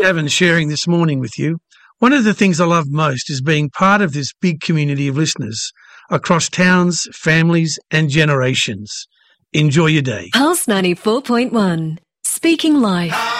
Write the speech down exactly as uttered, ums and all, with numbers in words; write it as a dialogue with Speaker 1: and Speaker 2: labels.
Speaker 1: Gavin sharing this morning with you. One of the things I love most is being part of this big community of listeners across towns, families and generations. Enjoy your day.
Speaker 2: Pulse ninety-four point one, speaking life.